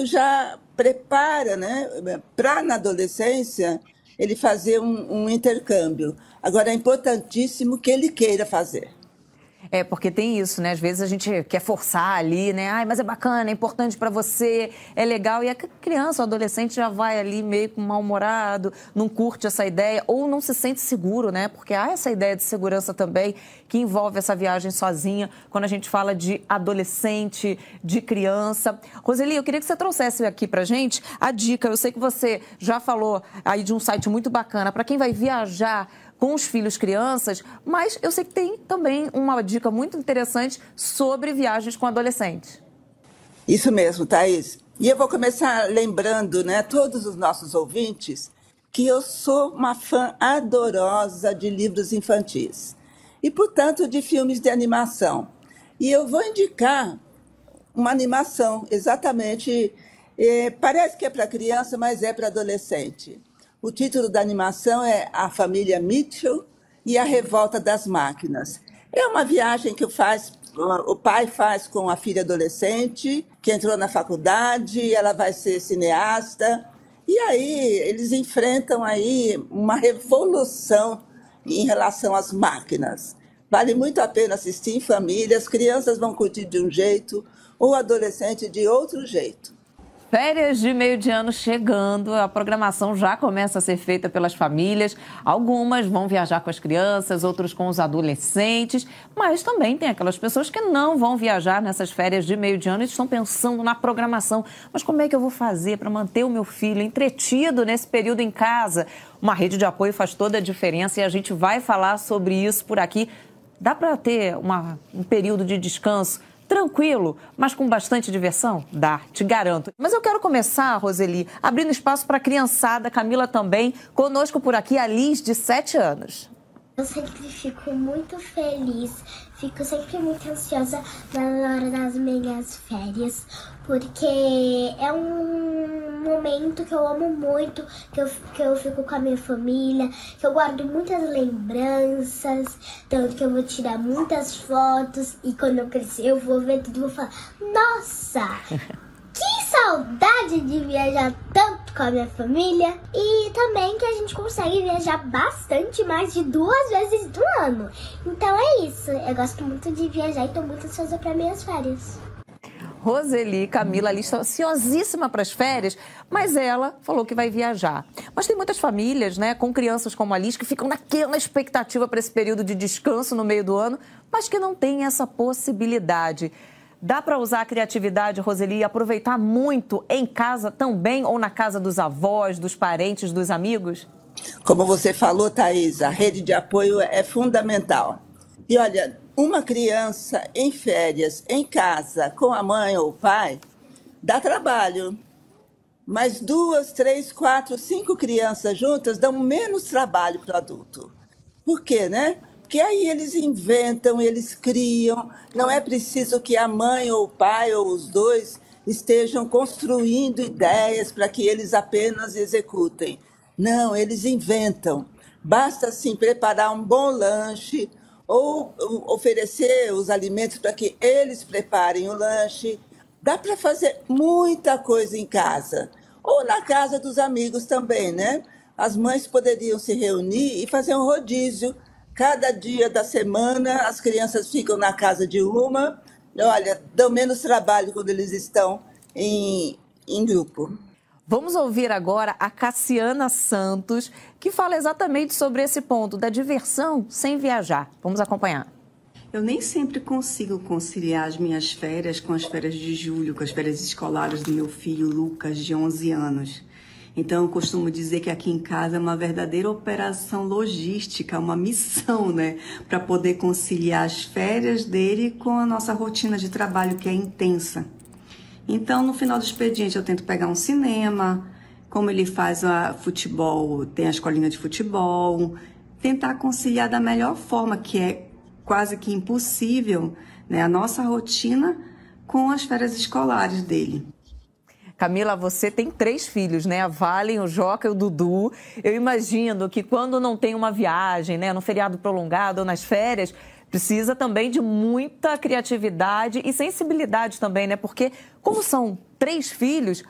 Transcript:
isso já prepara, né, para na adolescência ele fazer um intercâmbio. Agora, é importantíssimo que ele queira fazer. É, porque tem isso, né? Às vezes a gente quer forçar ali, né? Ai, mas é bacana, é importante para você, é legal. E a criança, o adolescente já vai ali meio com mal-humorado, não curte essa ideia ou não se sente seguro, né? Porque há essa ideia de segurança também que envolve essa viagem sozinha, quando a gente fala de adolescente, de criança. Roseli, eu queria que você trouxesse aqui pra gente a dica. Eu sei que você já falou aí de um site muito bacana para quem vai viajar com os filhos crianças, mas eu sei que tem também uma dica muito interessante sobre viagens com adolescentes. Isso mesmo, Thaís. E eu vou começar lembrando, né, todos os nossos ouvintes, que eu sou uma fã adorosa de livros infantis e, portanto, de filmes de animação. E eu vou indicar uma animação, exatamente, parece que é para criança, mas é para adolescente. O título da animação é A Família Mitchell e a Revolta das Máquinas. É uma viagem que o pai faz com a filha adolescente, que entrou na faculdade, ela vai ser cineasta, e aí eles enfrentam aí uma revolução em relação às máquinas. Vale muito a pena assistir em família, as crianças vão curtir de um jeito, o adolescente de outro jeito. Férias de meio de ano chegando, a programação já começa a ser feita pelas famílias. Algumas vão viajar com as crianças, outros com os adolescentes, mas também tem aquelas pessoas que não vão viajar nessas férias de meio de ano e estão pensando na programação. Mas como é que eu vou fazer para manter o meu filho entretido nesse período em casa? Uma rede de apoio faz toda a diferença e a gente vai falar sobre isso por aqui. Dá para ter um período de descanso tranquilo, mas com bastante diversão? Dá, te garanto. Mas eu quero começar, Roseli, abrindo espaço para a criançada, Camila também. Conosco por aqui a Liz, de 7 anos. Eu sempre fico muito feliz, fico sempre muito ansiosa na hora das minhas férias, porque é um momento que eu amo muito, que eu fico com a minha família, que eu guardo muitas lembranças, tanto que eu vou tirar muitas fotos e quando eu crescer eu vou ver tudo e vou falar, nossa! Que saudade de viajar tanto com a minha família e também que a gente consegue viajar bastante, mais de 2 vezes no ano. Então é isso, eu gosto muito de viajar e estou muito ansiosa para minhas férias. Roseli, Camila, ali está ansiosíssima para as férias, mas ela falou que vai viajar. Mas tem muitas famílias, né, com crianças como a Liz, que ficam naquela expectativa para esse período de descanso no meio do ano, mas que não tem essa possibilidade. Dá para usar a criatividade, Roseli, e aproveitar muito em casa também ou na casa dos avós, dos parentes, dos amigos? Como você falou, Thaís, a rede de apoio é fundamental. E olha, uma criança em férias, em casa, com a mãe ou o pai, dá trabalho. Mas 2, 3, 4, 5 crianças juntas dão menos trabalho para o adulto. Por quê, né? Porque aí eles inventam, eles criam. Não é preciso que a mãe ou o pai ou os dois estejam construindo ideias para que eles apenas executem. Não, eles inventam. Basta, assim, preparar um bom lanche ou oferecer os alimentos para que eles preparem o lanche. Dá para fazer muita coisa em casa. Ou na casa dos amigos também, né? As mães poderiam se reunir e fazer um rodízio. Cada dia da semana, as crianças ficam na casa de uma. Olha, dão menos trabalho quando eles estão em grupo. Vamos ouvir agora a Cassiana Santos, que fala exatamente sobre esse ponto da diversão sem viajar. Vamos acompanhar. Eu nem sempre consigo conciliar as minhas férias com as férias de julho, com as férias escolares do meu filho Lucas, de 11 anos. Então, eu costumo dizer que aqui em casa é uma verdadeira operação logística, uma missão, né? Para poder conciliar as férias dele com a nossa rotina de trabalho, que é intensa. Então, no final do expediente, eu tento pegar um cinema, como ele faz futebol, tem a escolinha de futebol, tentar conciliar da melhor forma, que é quase que impossível, né? A nossa rotina com as férias escolares dele. Camila, você tem 3 filhos, né? A Valen, o Joca e o Dudu. Eu imagino que quando não tem uma viagem, né, no feriado prolongado ou nas férias, precisa também de muita criatividade e sensibilidade também, né? Porque como são 3 filhos,